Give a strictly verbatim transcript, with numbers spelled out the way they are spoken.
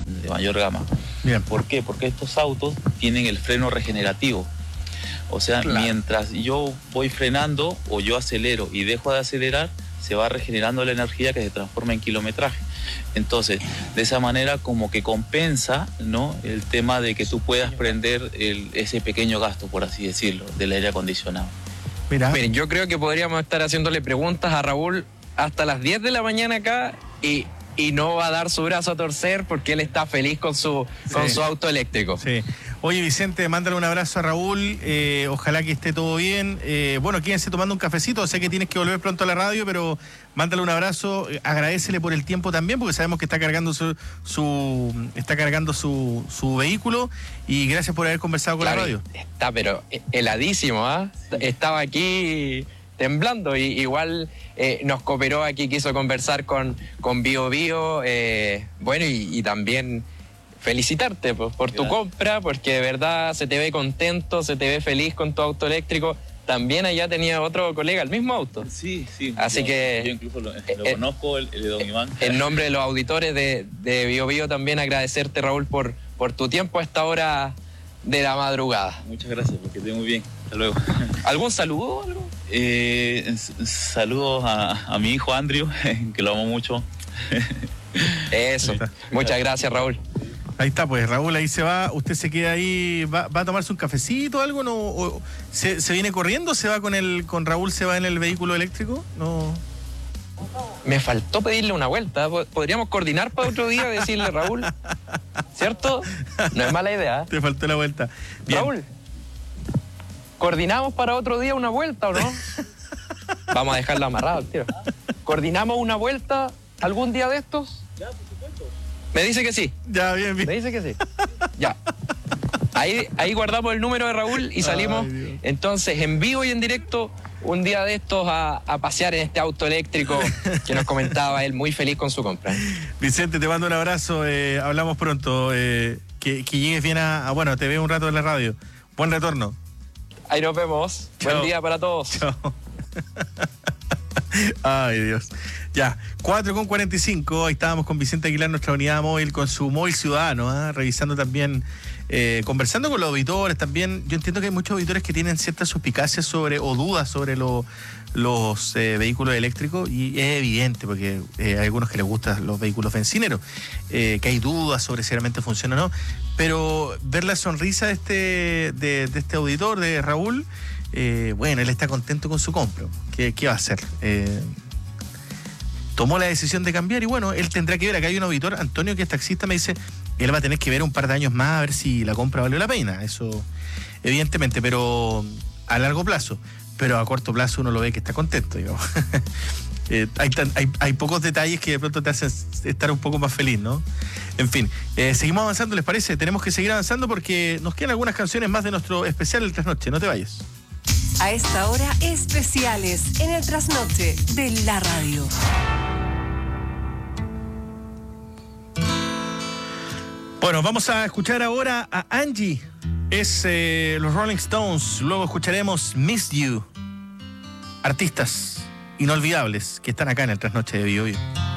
de mayor gama. Bien. ¿Por qué? Porque estos autos tienen el freno regenerativo. O sea, claro, mientras yo voy frenando o yo acelero y dejo de acelerar, se va regenerando la energía que se transforma en kilometraje. Entonces, de esa manera como que compensa, ¿no?, el tema de que tú puedas prender el, ese pequeño gasto, por así decirlo, del aire acondicionado. Mira. Miren, yo creo que podríamos estar haciéndole preguntas a Raúl hasta las diez de la mañana acá y, y no va a dar su brazo a torcer porque él está feliz con su, sí. con su auto eléctrico. Sí. Oye, Vicente, mándale un abrazo a Raúl, eh, ojalá que esté todo bien. Eh, bueno, quédense tomando un cafecito, sé que tienes que volver pronto a la radio, pero mándale un abrazo, eh, agradécele por el tiempo también, porque sabemos que está cargando su, su está cargando su, su vehículo, y gracias por haber conversado con claro, la radio. Está, pero heladísimo, ¿ah? ¿eh? Estaba aquí temblando, y igual eh, nos cooperó aquí, quiso conversar con, con Bio Bio, eh, bueno, y, y también felicitarte por, por tu compra, porque de verdad se te ve contento, se te ve feliz con tu auto eléctrico. También allá tenía otro colega el mismo auto. Sí, sí. Así yo, que... Yo incluso lo, lo eh, conozco, el, el de Don Iván. En nombre de los auditores de, de Bio Bio también agradecerte, Raúl, por, por tu tiempo a esta hora de la madrugada. Muchas gracias, porque estoy muy bien. Hasta luego. ¿Algún saludo o algo? Eh, saludos a, a mi hijo Andrew, que lo amo mucho. Eso. Muchas gracias, Raúl. Ahí está, pues Raúl ahí se va, usted se queda ahí, va, va a tomarse un cafecito o algo, no, o, ¿se, se viene corriendo? ¿Se va con el, con Raúl se va en el vehículo eléctrico? No. Me faltó pedirle una vuelta, podríamos coordinar para otro día, decirle Raúl, ¿cierto? No es mala idea. Te faltó la vuelta. Bien. Raúl, ¿coordinamos para otro día una vuelta o no? Vamos a dejarlo amarrado al tiro. ¿Coordinamos una vuelta algún día de estos? Ya, por supuesto. Me dice que sí. Ya, bien, bien. Me dice que sí. Ya. Ahí, ahí guardamos el número de Raúl y salimos. Ay, entonces en vivo y en directo un día de estos a, a pasear en este auto eléctrico que nos comentaba él, muy feliz con su compra. Vicente, te mando un abrazo, eh, hablamos pronto. Eh, que, que llegues bien a, a... Bueno, te veo un rato en la radio. Buen retorno. Ahí nos vemos. Chao. Buen día para todos. Chao. Ay, Dios. Ya, cuatro con cuarenta y cinco, ahí estábamos con Vicente Aguilar, nuestra unidad móvil, con su móvil ciudadano, ¿eh? Revisando también, eh, conversando con los auditores también. Yo entiendo que hay muchos auditores que tienen ciertas suspicacias sobre, o dudas sobre lo, los eh, vehículos eléctricos, y es evidente, porque eh, hay algunos que les gustan los vehículos bencineros, eh, que hay dudas sobre si realmente funciona o no, pero ver la sonrisa de este, de, de este auditor, de Raúl, eh, bueno, él está contento con su compra. ¿Qué, qué va a hacer? Eh, tomó la decisión de cambiar y bueno, él tendrá que ver. Acá hay un auditor, Antonio, que es taxista, me dice, él va a tener que ver un par de años más a ver si la compra valió la pena, eso evidentemente, pero a largo plazo, pero a corto plazo uno lo ve que está contento, digamos. eh, hay, tan, hay, hay pocos detalles que de pronto te hacen estar un poco más feliz, ¿no? En fin, eh, seguimos avanzando, ¿les parece? Tenemos que seguir avanzando porque nos quedan algunas canciones más de nuestro especial El Trasnoche, no te vayas. A esta hora, especiales en el Trasnoche de la radio. Bueno, vamos a escuchar ahora a Angie. Es eh, los Rolling Stones. Luego escucharemos Miss You. Artistas inolvidables que están acá en el Trasnoche de Bio Bio.